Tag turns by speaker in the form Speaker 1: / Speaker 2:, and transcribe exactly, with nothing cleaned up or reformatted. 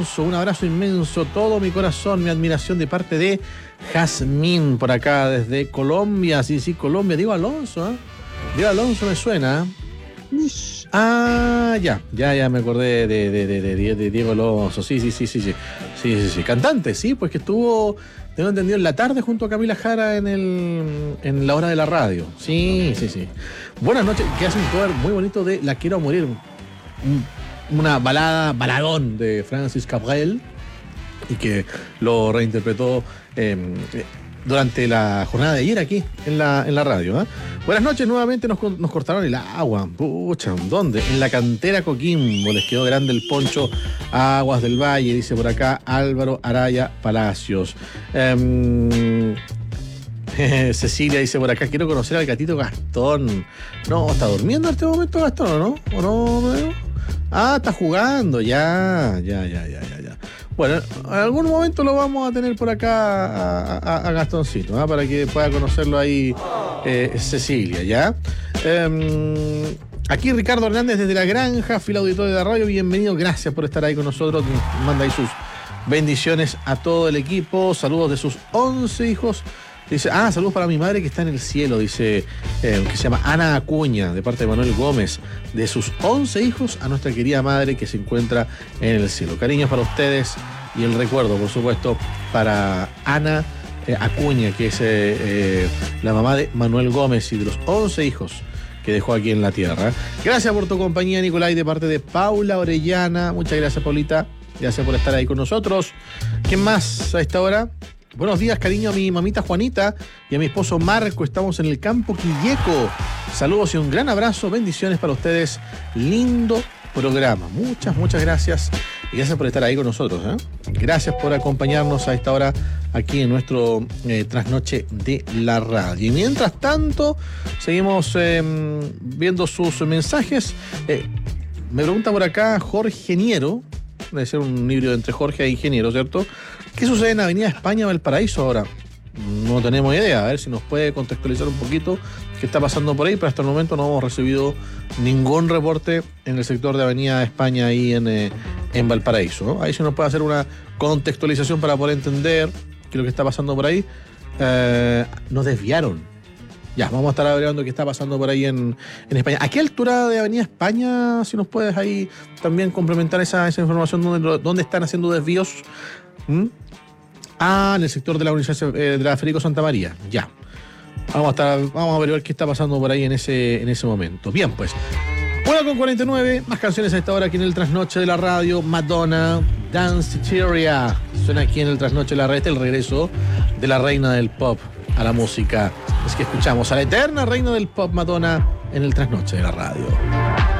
Speaker 1: Alonso, un abrazo inmenso, todo mi corazón, mi admiración de parte de Jazmín, por acá desde Colombia, sí, sí, Colombia, Diego Alonso, ¿eh? Diego Alonso me suena. Ah, ya, ya, ya me acordé de, de, de, de, de Diego Alonso, sí, sí, sí, sí, sí, sí, sí, sí, cantante, sí, pues que estuvo, tengo entendido, en la tarde junto a Camila Jara en el en la hora de la radio, sí, sí, sí. Buenas noches, que hace un cover muy bonito de La Quiero Morir, un, una balada, baladón de Francis Cabrel, y que lo reinterpretó eh, durante la jornada de ayer aquí en la, en la radio. ¿eh? Buenas noches, nuevamente nos, nos cortaron el agua. Pucha, ¿dónde? En la cantera Coquimbo, les quedó grande el poncho. Aguas del Valle, dice por acá Álvaro Araya Palacios. Eh, Cecilia dice por acá, quiero conocer al gatito Gastón. No, ¿está durmiendo en este momento Gastón o no? ¿O no? ¿No? Ah, está jugando, ya, ya, ya, ya, ya, ya. Bueno, en algún momento lo vamos a tener por acá a, a, a Gastoncito, ¿eh? Para que pueda conocerlo ahí eh, Cecilia, ¿ya? Eh, aquí Ricardo Hernández desde La Granja, fila auditorio de la radio, bienvenido, gracias por estar ahí con nosotros, manda ahí sus bendiciones a todo el equipo, saludos de sus once hijos. Dice, ah, saludos para mi madre que está en el cielo, dice, eh, que se llama Ana Acuña, de parte de Manuel Gómez, de sus once hijos a nuestra querida madre que se encuentra en el cielo. Cariños para ustedes y el recuerdo, por supuesto, para Ana eh, Acuña, que es eh, eh, la mamá de Manuel Gómez y de los once hijos que dejó aquí en la tierra. Gracias por tu compañía, Nicolai, de parte de Paula Orellana. Muchas gracias, Paulita. Gracias por estar ahí con nosotros. ¿Quién más a esta hora? Buenos días, cariño, a mi mamita Juanita y a mi esposo Marco. Estamos en el campo Quilleco. Saludos y un gran abrazo. Bendiciones para ustedes. Lindo programa. Muchas, muchas gracias. Y gracias por estar ahí con nosotros. ¿eh? Gracias por acompañarnos a esta hora aquí en nuestro eh, trasnoche de la radio. Y mientras tanto, seguimos eh, viendo sus mensajes. Eh, me pregunta por acá Jorge Niero. Debe ser un híbrido entre Jorge e Ingeniero, ¿cierto? ¿Qué sucede en Avenida España Valparaíso ahora? No tenemos idea, a ver si nos puede contextualizar un poquito qué está pasando por ahí, pero hasta el momento no hemos recibido ningún reporte en el sector de Avenida España ahí en, eh, en Valparaíso, ¿no? Ahí se nos puede hacer una contextualización para poder entender qué es lo que está pasando por ahí. Eh, nos desviaron. Ya, vamos a estar averiguando qué está pasando por ahí en, en España. ¿A qué altura de Avenida España, si nos puedes ahí también complementar esa, esa información, dónde, dónde están haciendo desvíos? ¿Mm? Ah, en el sector de la Universidad eh, de la Federico Santa María. Ya. Vamos a estar, vamos a averiguar qué está pasando por ahí en ese, en ese momento. Bien, pues. Una con cuarenta y nueve, más canciones a esta hora aquí en el Trasnoche de la Radio. Madonna, Dance Teria. Suena aquí en el Trasnoche de la Radio, el regreso de la reina del pop a la música. Es que escuchamos a la eterna reina del pop, Madonna, en el Trasnoche de la Radio.